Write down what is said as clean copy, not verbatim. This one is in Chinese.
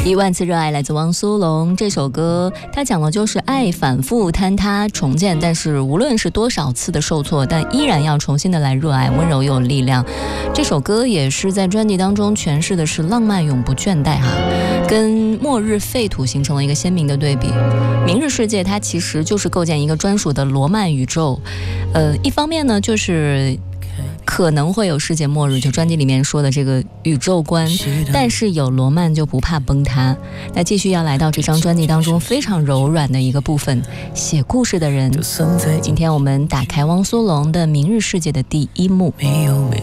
一万次热爱来自汪苏泷。这首歌它讲的就是爱反复坍塌重建，但是无论是多少次的受挫，但依然要重新的来热爱，温柔又有力量。这首歌也是在专辑当中诠释的是浪漫永不倦怠跟末日废土形成了一个鲜明的对比。明日世界它其实就是构建一个专属的罗曼宇宙，一方面呢就是可能会有世界末日，就专辑里面说的这个宇宙观，但是有罗曼就不怕崩塌。那继续要来到这张专辑当中非常柔软的一个部分，写故事的人。今天我们打开汪苏泷的《明日世界》的第一幕。